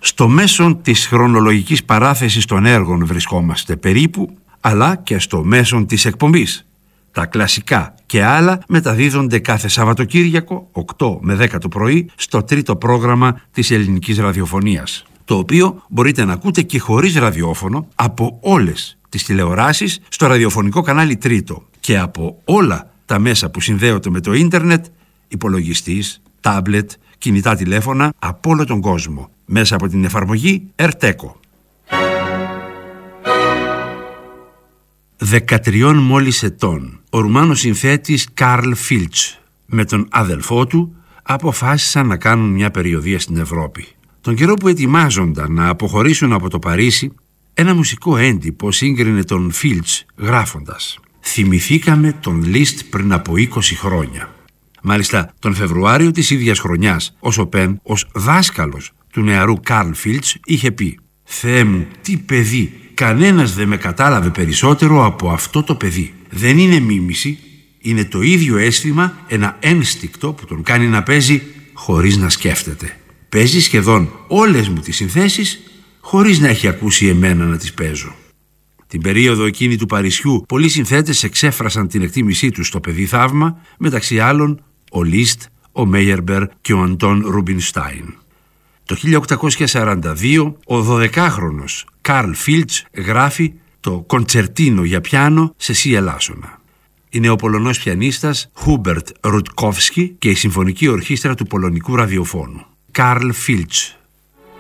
Στο μέσον της χρονολογικής παράθεσης των έργων βρισκόμαστε περίπου, αλλά και στο μέσον της εκπομπής. Τα κλασικά και άλλα μεταδίδονται κάθε Σαββατοκύριακο 8 με 10 το πρωί στο τρίτο πρόγραμμα της ελληνικής ραδιοφωνίας, το οποίο μπορείτε να ακούτε και χωρίς ραδιόφωνο από όλες τις τηλεοράσεις στο ραδιοφωνικό κανάλι τρίτο και από όλα τα μέσα που συνδέονται με το ίντερνετ, υπολογιστής, τάμπλετ, κινητά τηλέφωνα από όλο τον κόσμο, μέσα από την εφαρμογή Erteco. 13 μόλις ετών, ο Ρουμάνος συνθέτης Καρλ Φίλτς με τον αδελφό του αποφάσισαν να κάνουν μια περιοδεία στην Ευρώπη. Τον καιρό που ετοιμάζονταν να αποχωρήσουν από το Παρίσι, ένα μουσικό έντυπο σύγκρινε τον Φίλτς γράφοντας «Θυμηθήκαμε τον Λίστ πριν από 20 χρόνια». Μάλιστα, τον Φεβρουάριο της ίδιας χρονιάς, ο Σοπέν, ως δάσκαλος του νεαρού Καρλ Φίλτς, είχε πει «Θεέ μου, τι παιδί, κανένας δεν με κατάλαβε περισσότερο από αυτό το παιδί. Δεν είναι μίμηση, είναι το ίδιο αίσθημα, ένα ένστικτο που τον κάνει να παίζει χωρίς να σκέφτεται. Παίζει σχεδόν όλες μου τις συνθέσεις χωρίς να έχει ακούσει εμένα να τις παίζω». Την περίοδο εκείνη του Παρισιού, πολλοί συνθέτες εξέφρασαν την εκτίμησή τους στο παιδί θαύμα, μεταξύ άλλων ο Λίστ, ο Μέιερμπερ και ο Αντών Ρουμπινστάιν. Το 1842 ο 12χρονος Καρλ Φίλτς γράφει το κοντσερτίνο για πιάνο σε σι ελάσσονα. Είναι ο Πολωνός πιανίστας Χούμπερτ Ρουτκόφσκι και η Συμφωνική Ορχήστρα του Πολωνικού Ραδιοφώνου. Καρλ Φίλτς.